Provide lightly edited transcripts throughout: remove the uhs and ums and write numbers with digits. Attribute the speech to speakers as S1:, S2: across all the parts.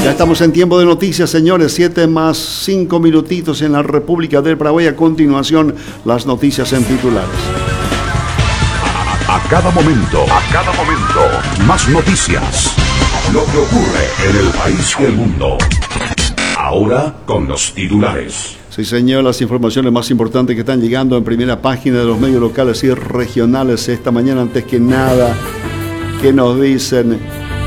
S1: Ya estamos en tiempo de noticias, señores. 7 más 5 minutitos en la República del Paraguay. A continuación, las noticias en titulares.
S2: A cada momento, más noticias. Lo que ocurre en el país y el mundo. Ahora con los titulares.
S1: Sí, señor, las informaciones más importantes que están llegando en primera página de los medios locales y regionales esta mañana. Antes que nada, ¿qué nos dicen?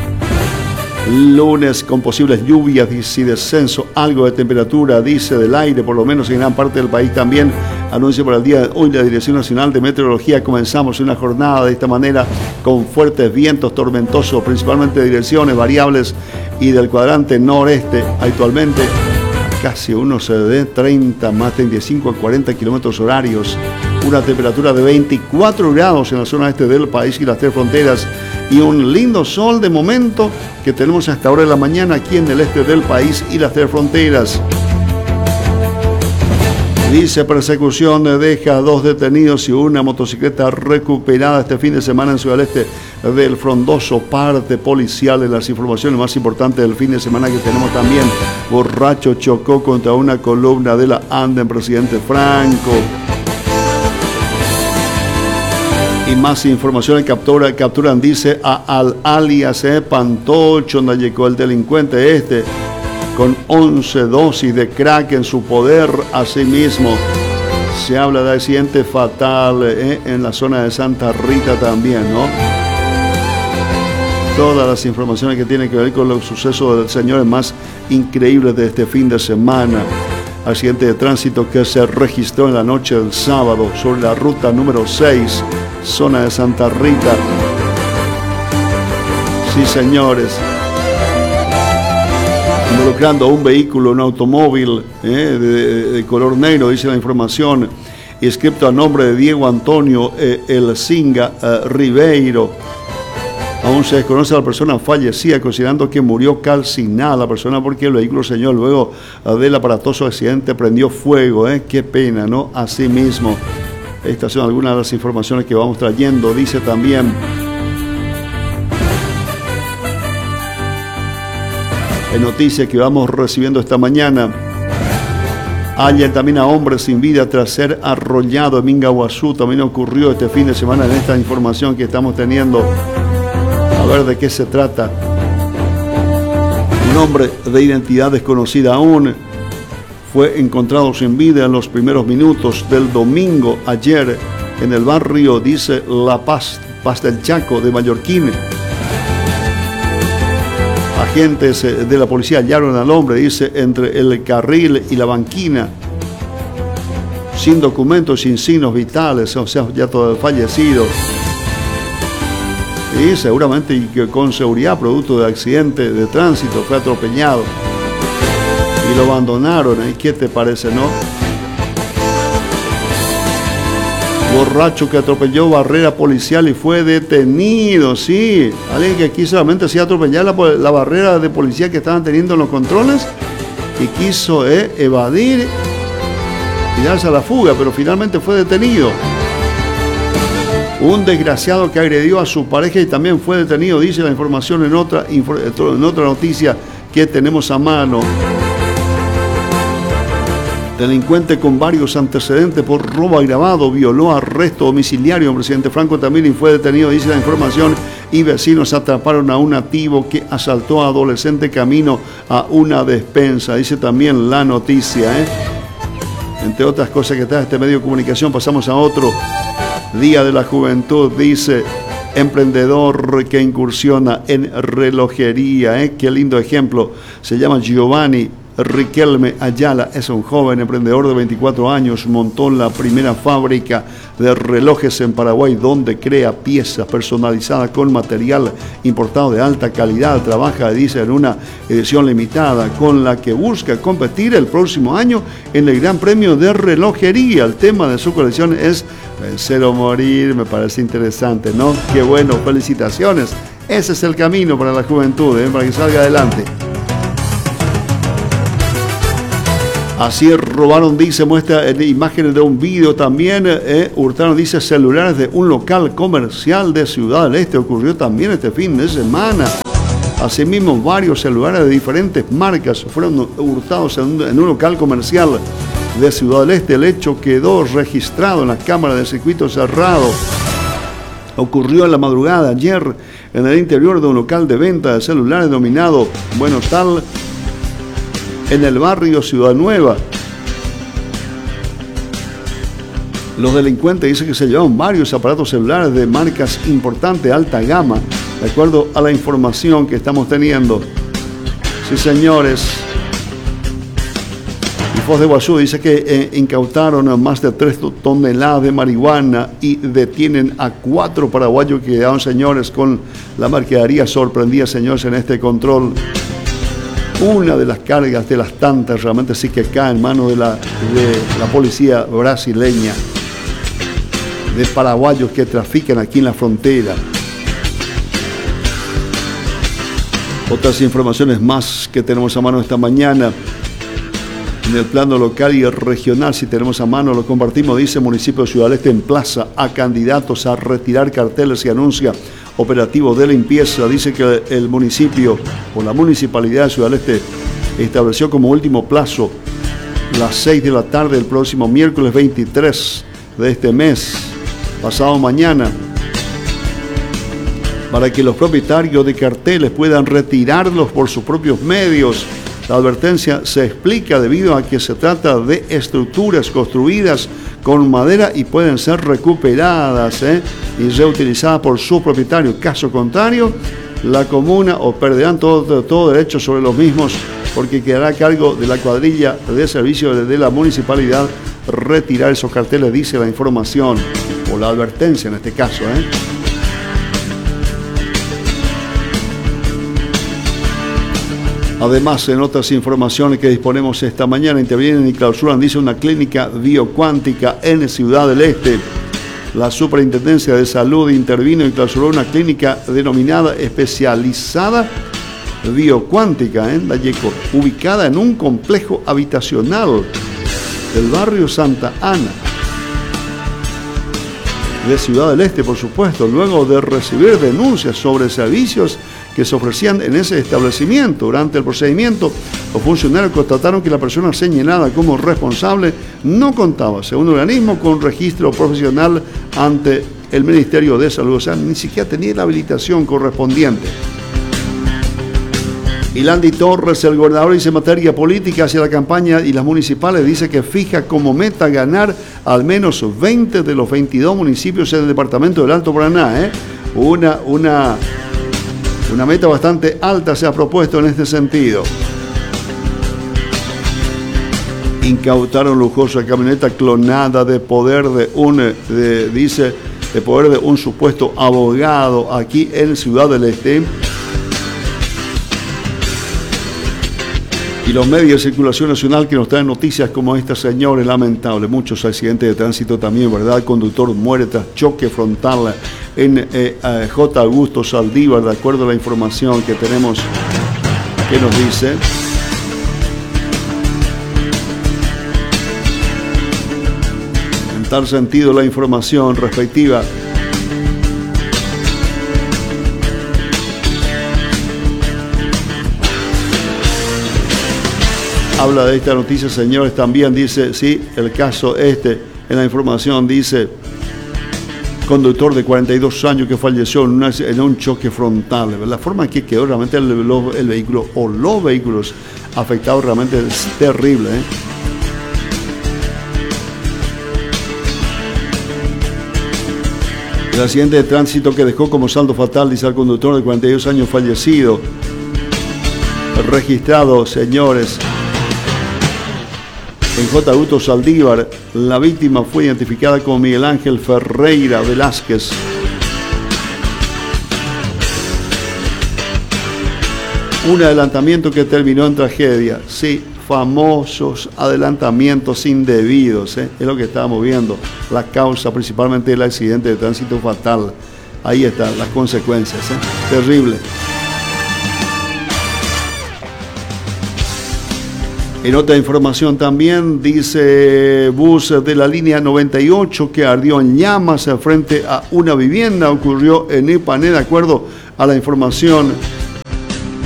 S1: Lunes con posibles lluvias y descenso, algo de temperatura, dice, del aire, por lo menos en gran parte del país también. Anuncia para el día de hoy la Dirección Nacional de Meteorología. Comenzamos una jornada de esta manera con fuertes vientos tormentosos, principalmente de direcciones variables y del cuadrante noreste. Actualmente casi unos de 30, más 35 a 40 kilómetros horarios. Una temperatura de 24 grados en la zona este del país y las tres fronteras. Y un lindo sol de momento que tenemos hasta ahora de la mañana aquí en el este del país y las tres fronteras. Dice: persecución deja 2 detenidos y una motocicleta recuperada este fin de semana en Ciudad del Este del Frondoso. Parte policial de las informaciones más importantes del fin de semana que tenemos también. Borracho chocó contra una columna de la ANDE en Presidente Franco. Y más informaciones capturan, dice, al alias Pantocho, donde llegó el delincuente con 11 dosis de crack en su poder. Asimismo, se habla de accidente fatal en la zona de Santa Rita también, ¿no? Todas las informaciones que tienen que ver con los sucesos de señores más increíbles de este fin de semana. Accidente de tránsito que se registró en la noche del sábado sobre la ruta número 6, zona de Santa Rita. Sí, señores. Involucrando un vehículo, un automóvil de color negro, dice la información, escrito a nombre de Diego Antonio Elcinga Ribeiro. Aún se desconoce a la persona fallecida, considerando que murió calcinada la persona porque el vehículo, señor, luego del aparatoso accidente prendió fuego. Qué pena, ¿no? Asimismo, estas son algunas de las informaciones que vamos trayendo. Dice también: en noticias que vamos recibiendo esta mañana, hallan también a hombre sin vida tras ser arrollado en Mingaguazú. También ocurrió este fin de semana en esta información que estamos teniendo. A ver de qué se trata. Un hombre de identidad desconocida aún fue encontrado sin vida en los primeros minutos del domingo ayer en el barrio, dice, La Paz del Chaco de Mallorquín. Agentes de la policía hallaron al hombre, dice, entre el carril y la banquina, sin documentos, sin signos vitales, o sea, ya todo fallecido. Y seguramente y que con seguridad, producto de accidente de tránsito, fue atropellado. Y lo abandonaron. ¿Y qué te parece, no? Borracho que atropelló barrera policial y fue detenido, sí. Alguien que aquí solamente hacía atropellar la barrera de policía que estaban teniendo en los controles y quiso evadir y darse a la fuga, pero finalmente fue detenido. Un desgraciado que agredió a su pareja y también fue detenido, dice la información en otra noticia que tenemos a mano. Delincuente con varios antecedentes por robo agravado, violó, arresto domiciliario en Presidente Franco también y fue detenido, dice la información. Y vecinos atraparon a un nativo que asaltó a adolescente camino a una despensa, dice también la noticia. Entre otras cosas que está este medio de comunicación, pasamos a otro. Día de la Juventud, dice, emprendedor que incursiona en relojería. Qué lindo ejemplo. Se llama Giovanni Riquelme Ayala, es un joven emprendedor de 24 años, montó la primera fábrica de relojes en Paraguay donde crea piezas personalizadas con material importado de alta calidad. Trabaja, dice, en una edición limitada con la que busca competir el próximo año en el Gran Premio de Relojería. El tema de su colección es vencer o morir. Me parece interesante, ¿no? Qué bueno, felicitaciones. Ese es el camino para la juventud, para que salga adelante. Así robaron, dice, muestra imágenes de un vídeo también, hurtaron, dice, celulares de un local comercial de Ciudad del Este. Ocurrió también este fin de semana. Asimismo, varios celulares de diferentes marcas fueron hurtados en un local comercial de Ciudad del Este. El hecho quedó registrado en la cámara de circuito cerrado. Ocurrió en la madrugada ayer en el interior de un local de venta de celulares denominado Bueno Tal en el barrio Ciudad Nueva. Los delincuentes dicen que se llevaron varios aparatos celulares de marcas importantes, alta gama, de acuerdo a la información que estamos teniendo. Sí, señores. Y Foz de Iguazú dice que incautaron más de 3 toneladas de marihuana y detienen a 4 paraguayos que quedaron, señores, con la mercadería sorprendida, señores, en este control. Una de las cargas de las tantas realmente sí que cae en manos de la policía brasileña, de paraguayos que trafican aquí en la frontera. Otras informaciones más que tenemos a mano esta mañana. En el plano local y regional, si tenemos a mano, lo compartimos. Dice: municipio de Ciudad del Este emplaza a candidatos a retirar carteles y anuncia operativo de limpieza. Dice que el municipio o la municipalidad de Ciudad del Este estableció como último plazo las 6 de la tarde del próximo miércoles 23 de este mes, pasado mañana, para que los propietarios de carteles puedan retirarlos por sus propios medios. La advertencia se explica debido a que se trata de estructuras construidas con madera y pueden ser recuperadas y reutilizadas por sus propietarios. Caso contrario, la comuna o perderán todo derecho sobre los mismos, porque quedará a cargo de la cuadrilla de servicio de la municipalidad retirar esos carteles, dice la información, o la advertencia en este caso. Además, en otras informaciones que disponemos esta mañana, intervienen y clausuran, dice, una clínica biocuántica en Ciudad del Este. La Superintendencia de Salud intervino y clausuró una clínica denominada especializada biocuántica en Valleco, ubicada en un complejo habitacional del barrio Santa Ana de Ciudad del Este, por supuesto, luego de recibir denuncias sobre servicios que se ofrecían en ese establecimiento. Durante el procedimiento, los funcionarios constataron que la persona señalada como responsable no contaba, según el organismo, con registro profesional ante el Ministerio de Salud. O sea, ni siquiera tenía la habilitación correspondiente. Y Landy Torres, el gobernador, dice: materia política hacia la campaña y las municipales, dice que fija como meta ganar al menos 20 de los 22 municipios en el departamento del Alto Paraná. Una meta bastante alta se ha propuesto en este sentido. Incautaron lujosa camioneta clonada de poder de un supuesto abogado aquí en Ciudad del Este. Y los medios de circulación nacional que nos traen noticias como esta, señores, lamentable. Muchos accidentes de tránsito también, ¿verdad? El conductor muere tras choque frontal en J. Augusto Saldívar, de acuerdo a la información que tenemos, que nos dice. En tal sentido, la información respectiva. Habla de esta noticia, señores, también dice, sí, el caso en la información dice: conductor de 42 años que falleció en un choque frontal. La forma en que quedó realmente el vehículo o los vehículos afectados realmente es terrible. El accidente de tránsito que dejó como saldo fatal, dice, al conductor de 42 años fallecido, registrado, señores, en J. Augusto Saldívar. La víctima fue identificada como Miguel Ángel Ferreira Velázquez. Un adelantamiento que terminó en tragedia. Sí, famosos adelantamientos indebidos, es lo que estábamos viendo. La causa principalmente del accidente de tránsito fatal. Ahí están las consecuencias, terrible. En otra información también dice: bus de la línea 98 que ardió en llamas frente a una vivienda, ocurrió en Ipané, de acuerdo a la información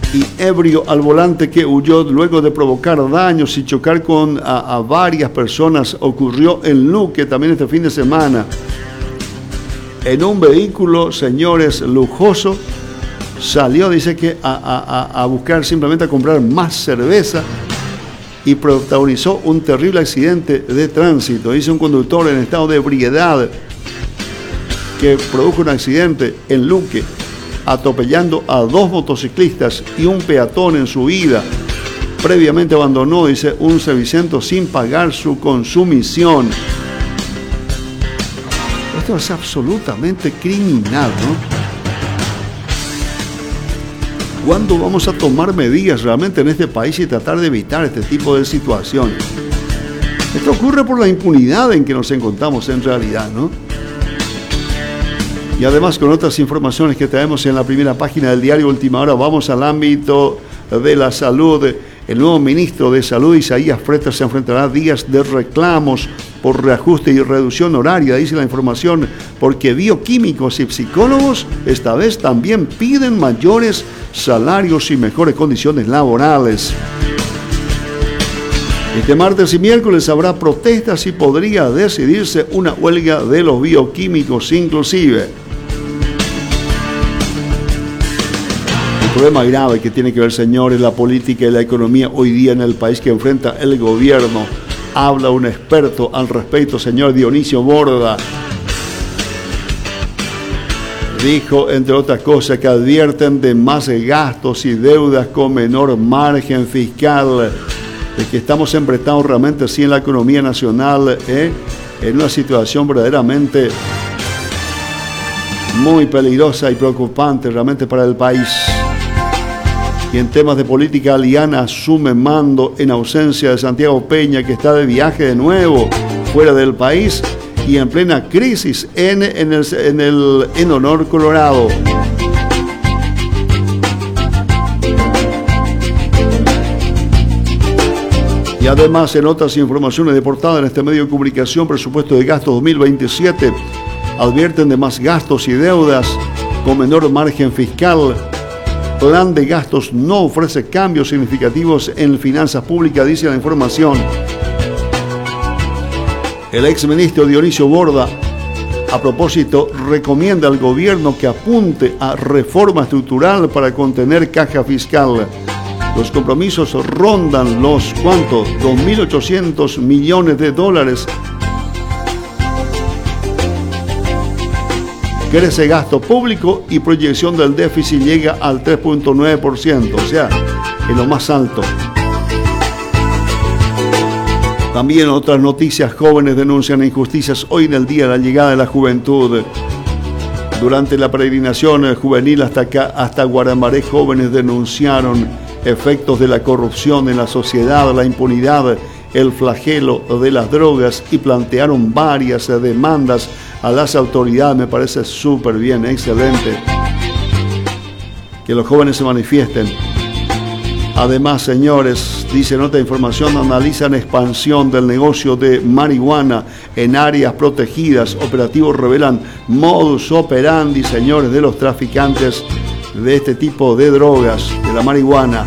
S1: y ebrio al volante que huyó luego de provocar daños y chocar a varias personas. Ocurrió en Luque también este fin de semana. En un vehículo, señores, lujoso, salió, dice que a buscar simplemente a comprar más cerveza y protagonizó un terrible accidente de tránsito. Dice un conductor en estado de ebriedad que produjo un accidente en Luque, atropellando a 2 motociclistas y un peatón en su huida. Previamente abandonó, dice, un servicentro sin pagar su consumición. Esto es absolutamente criminal, ¿no? ¿Cuándo vamos a tomar medidas realmente en este país y tratar de evitar este tipo de situaciones? Esto ocurre por la impunidad en que nos encontramos en realidad, ¿no? Y además, con otras informaciones que traemos en la primera página del diario Última Hora, vamos al ámbito de la salud. El nuevo ministro de Salud, Isaías Freitas, se enfrentará a días de reclamos por reajuste y reducción horaria, dice la información, porque bioquímicos y psicólogos esta vez también piden mayores salarios y mejores condiciones laborales. Este martes y miércoles habrá protestas y podría decidirse una huelga de los bioquímicos inclusive. El problema grave que tiene que ver, señores, la política y la economía hoy día en el país que enfrenta el gobierno. Habla un experto al respecto, señor Dionisio Borda. Dijo, entre otras cosas, que advierten de más gastos y deudas con menor margen fiscal, de que estamos emprestados realmente así en la economía nacional, en una situación verdaderamente muy peligrosa y preocupante realmente para el país. Y en temas de política, Aliana asume mando en ausencia de Santiago Peña, que está de viaje de nuevo fuera del país y en plena crisis en Honor, Colorado. Y además, en otras informaciones de portada en este medio de comunicación, presupuesto de gastos 2027, advierten de más gastos y deudas con menor margen fiscal. Plan de gastos no ofrece cambios significativos en finanzas públicas, dice la información. El exministro Dionisio Borda, a propósito, recomienda al gobierno que apunte a reforma estructural para contener caja fiscal. Los compromisos rondan los, ¿cuántos? 2.800 millones de dólares. Crece gasto público y proyección del déficit llega al 3.9%, o sea, en lo más alto. También otras noticias, jóvenes denuncian injusticias hoy en el día de la llegada de la juventud. Durante la peregrinación juvenil hasta Guaramaré, jóvenes denunciaron efectos de la corrupción en la sociedad, la impunidad, el flagelo de las drogas y plantearon varias demandas a las autoridades. Me parece súper bien, excelente que los jóvenes se manifiesten. Además, señores, dicen otra información, analizan expansión del negocio de marihuana en áreas protegidas. Operativos revelan modus operandi, señores, de los traficantes de este tipo de drogas, de la marihuana.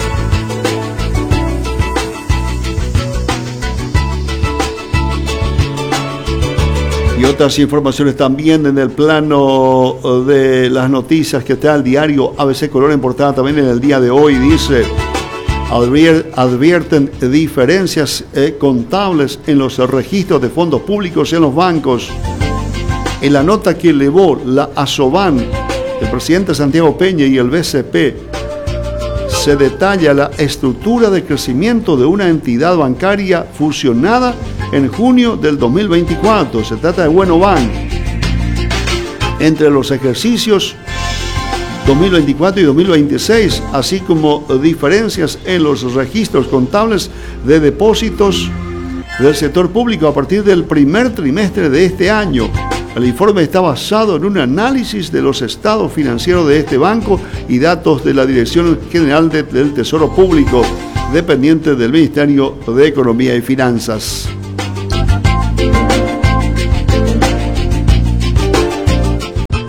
S1: Y otras informaciones también en el plano de las noticias que está el diario ABC Color en portada también en el día de hoy. Dice, advierten diferencias contables en los registros de fondos públicos en los bancos. En la nota que elevó la ASOBAN, el presidente Santiago Peña y el BCP, se detalla la estructura de crecimiento de una entidad bancaria fusionada en junio del 2024. Se trata de Buenobank. Entre los ejercicios 2024 y 2026, así como diferencias en los registros contables de depósitos del sector público a partir del primer trimestre de este año. El informe está basado en un análisis de los estados financieros de este banco y datos de la Dirección General del Tesoro Público, dependiente del Ministerio de Economía y Finanzas.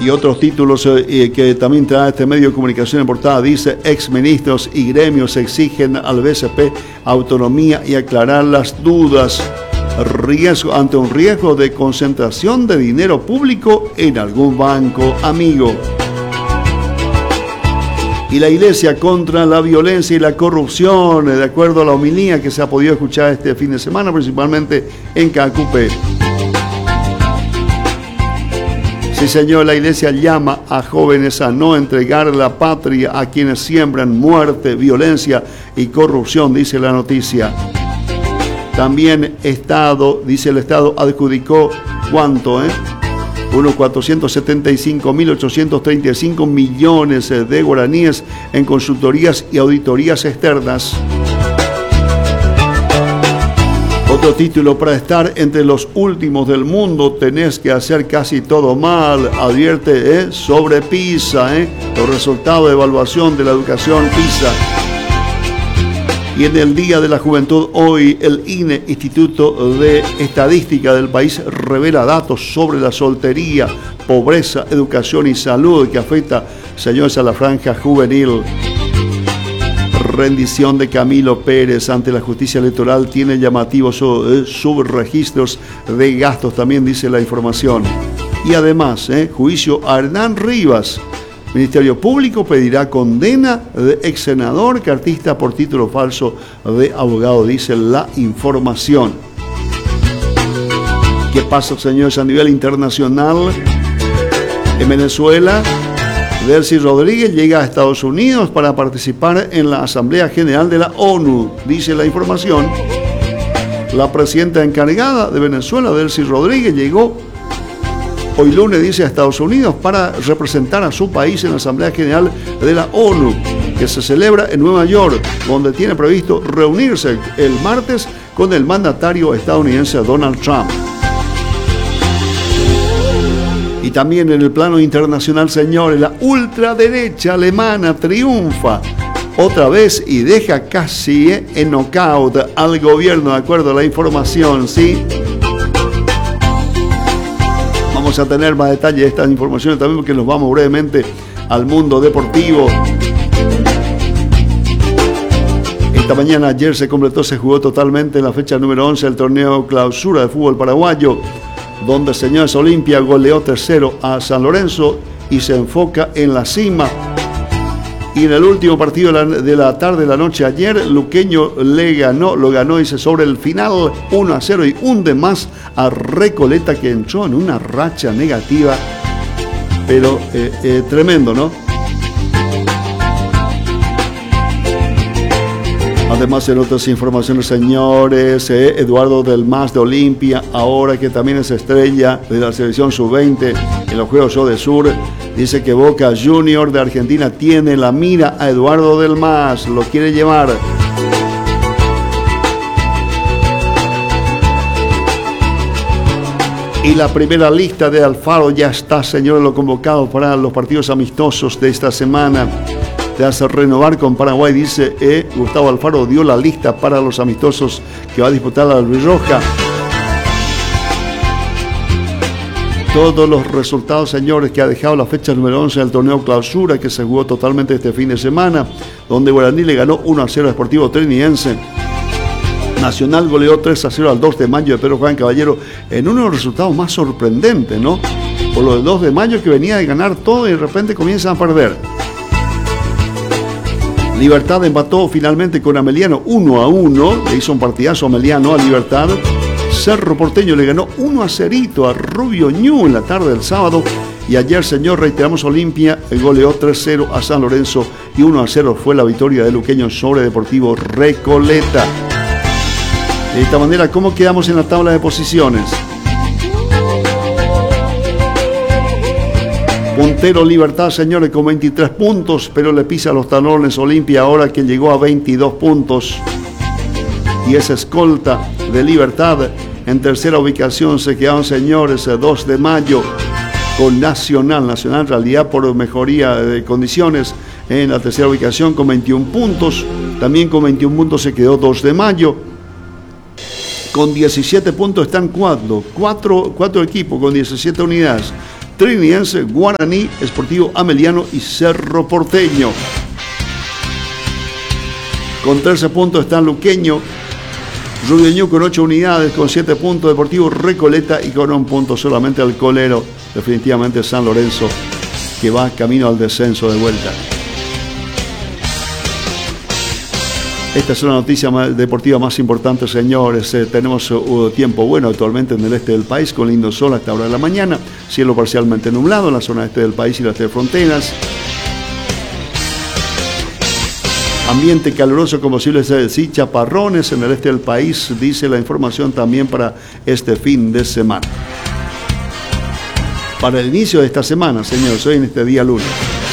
S1: Y otros títulos que también trae este medio de comunicación en portada dice: exministros y gremios exigen al BCP autonomía y aclarar las dudas ante un riesgo de concentración de dinero público en algún banco amigo. Y la Iglesia contra la violencia y la corrupción, de acuerdo a la homilía que se ha podido escuchar este fin de semana, principalmente en Cacupé. Sí, señor, la Iglesia llama a jóvenes a no entregar la patria a quienes siembran muerte, violencia y corrupción, dice la noticia. También dice el Estado, adjudicó ¿cuánto? Unos 475.835 millones de guaraníes en consultorías y auditorías externas. Otro título: para estar entre los últimos del mundo tenés que hacer casi todo mal, advierte sobre PISA, los resultados de evaluación de la educación PISA. Y en el Día de la Juventud hoy, el INE, Instituto de Estadística del país, revela datos sobre la soltería, pobreza, educación y salud que afecta, señores, a la franja juvenil. Rendición de Camilo Pérez ante la justicia electoral tiene llamativos subregistros de gastos, también dice la información. Y además, juicio a Hernán Rivas. Ministerio Público pedirá condena de ex senador cartista por título falso de abogado, dice la información. ¿Qué pasa, señores, a nivel internacional? En Venezuela, Delcy Rodríguez llega a Estados Unidos para participar en la Asamblea General de la ONU, dice la información. La presidenta encargada de Venezuela, Delcy Rodríguez, llegó hoy lunes, dice, a Estados Unidos para representar a su país en la Asamblea General de la ONU, que se celebra en Nueva York, donde tiene previsto reunirse el martes con el mandatario estadounidense Donald Trump. Y también en el plano internacional, señores, la ultraderecha alemana triunfa otra vez y deja casi en knockout al gobierno, de acuerdo a la información, ¿sí? Vamos a tener más detalles de estas informaciones también, porque nos vamos brevemente al mundo deportivo. Esta mañana, ayer se jugó totalmente la fecha número 11 del torneo Clausura de fútbol paraguayo, donde, señores, Olimpia goleó 3-0 a San Lorenzo y se enfoca en la cima. Y en el último partido de la tarde, la noche ayer, Luqueño lo ganó, dice, sobre el final 1-0 y un de más a Recoleta, que entró en una racha negativa, pero tremendo, ¿no? Además, en otras informaciones, señores, Eduardo Del Mas de Olimpia, ahora que también es estrella de la selección sub-20 en los Juegos de Sur, dice que Boca Junior de Argentina tiene la mira a Eduardo Del Mas, lo quiere llevar. Y la primera lista de Alfaro ya está, señores, lo convocado para los partidos amistosos de esta semana. Tras renovar con Paraguay, dice, Gustavo Alfaro dio la lista para los amistosos que va a disputar la Albirroja. Todos los resultados, señores, que ha dejado la fecha número 11 del torneo Clausura, que se jugó totalmente este fin de semana, donde Guaraní le ganó 1-0 a Sportivo Trinidense. Nacional goleó 3-0 al 2 de Mayo de Pedro Juan Caballero, en uno de los resultados más sorprendentes, ¿no? Por lo del 2 de Mayo, que venía de ganar todo y de repente comienzan a perder. Libertad empató finalmente con Ameliano 1-1, le hizo un partidazo Ameliano a Libertad. Cerro Porteño le ganó 1-0 a Rubio Ñu en la tarde del sábado. Y ayer, señor, reiteramos, Olimpia goleó 3-0 a San Lorenzo y 1-0 fue la victoria de Luqueño sobre Deportivo Recoleta. De esta manera, ¿cómo quedamos en la tabla de posiciones? Puntero Libertad, señores, con 23 puntos, pero le pisa los talones Olimpia ahora, que llegó a 22 puntos. Y es escolta de Libertad. En tercera ubicación se quedaron, señores, 2 de Mayo con Nacional. Nacional, en realidad, por mejoría de condiciones, en la tercera ubicación con 21 puntos. También con 21 puntos se quedó 2 de Mayo. Con 17 puntos están cuatro equipos con 17 unidades. Triniense, Guaraní, Sportivo Ameliano y Cerro Porteño. Con 13 puntos está Luqueño, Rubiñú con 8 unidades, con 7 puntos, Deportivo Recoleta y con 1 punto solamente Alcolero. Definitivamente San Lorenzo, que va camino al descenso de vuelta. Esta es una noticia deportiva más importante, señores. Tenemos tiempo bueno actualmente en el este del país, con lindo sol a esta hora de la mañana, cielo parcialmente nublado en la zona este del país y las tres fronteras. Ambiente caluroso con posibles chaparrones en el este del país, dice la información también para este fin de semana. Para el inicio de esta semana, señores, hoy en este día lunes.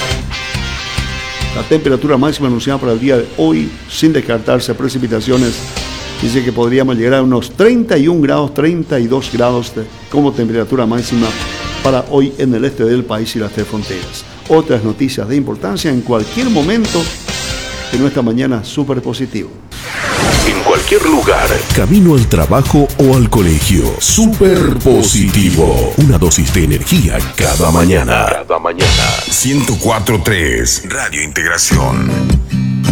S1: La temperatura máxima anunciada para el día de hoy, sin descartarse precipitaciones, dice que podríamos llegar a unos 31 grados, 32 grados como temperatura máxima para hoy en el este del país y las tres fronteras. Otras noticias de importancia en cualquier momento en nuestra mañana súper positivo.
S2: En cualquier lugar,
S3: camino al trabajo o al colegio, súper positivo. Una dosis de energía cada mañana. 104.3 Radio Integración.